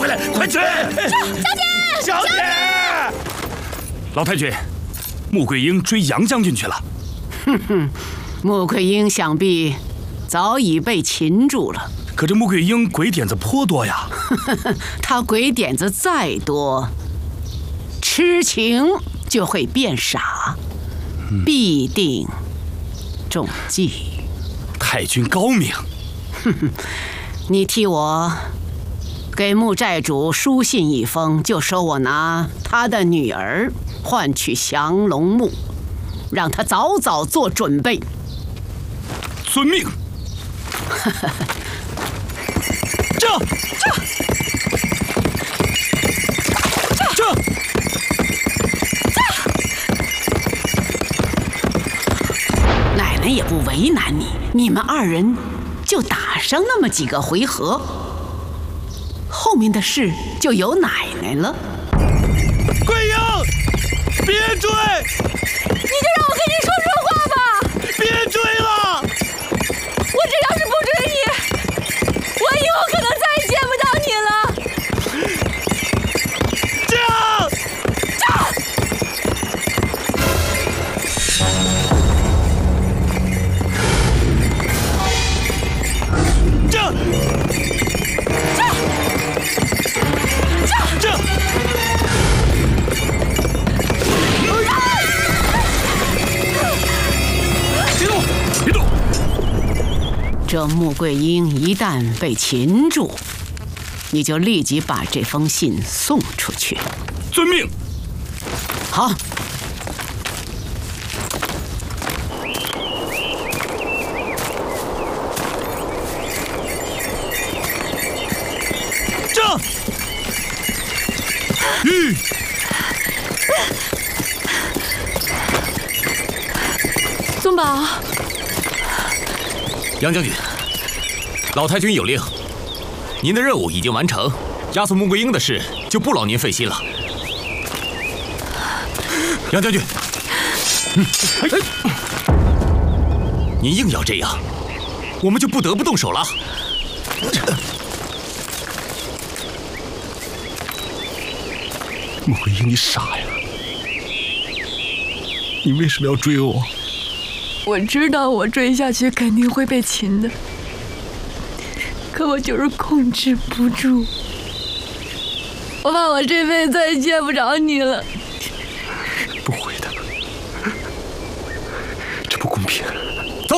回来，快去！小姐！老太君，穆桂英追杨将军去了。 哼哼，穆桂英想必早已被擒住了。 可这穆桂英鬼点子颇多呀。 她鬼点子再多，痴情就会变傻，必定中计。 太君高明。 哼哼，你替我给穆寨主书信一封，就说我拿他的女儿换取降龙木，让他早早做准备。 遵命。这。奶奶也不为难你，你们二人就打上那么几个回合，后面的事就由奶奶了。桂英，别追！ 你就让我跟你说说话吧！ 别追了！ 我这要是不追你，我以后可能再也见不到你了。 这样， 这穆桂英一旦被擒住，你就立即把这封信送出去。 遵命。 好。 这。 宗宝。 杨将军，老太君有令，您的任务已经完成，押送穆桂英的事就不劳您费心了。杨将军，您硬要这样，我们就不得不动手了。 穆桂英，你傻呀！你为什么要追我？ 我知道我追下去肯定会被擒的，可我就是控制不住。我怕我这辈子再也见不着你了。 不会的，这不公平。 走。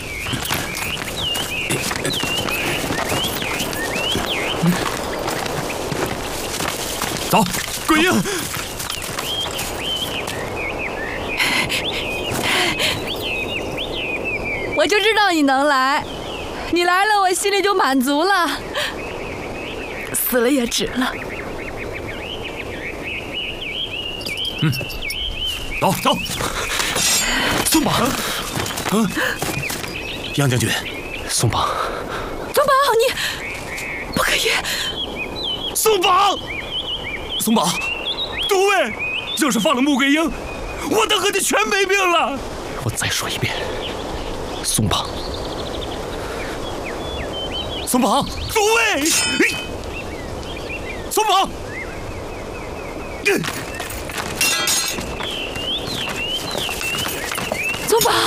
走，桂英。 我就知道你能来，你来了我心里就满足了，死了也值了。 走走。 松绑。 杨将军， 松绑。 宗宝，你不可以。 松绑。 松绑， 都尉，要是放了穆桂英，我等和你全没命了。 我再说一遍。松绑， 松绑， 都尉， 松绑， 宗宝，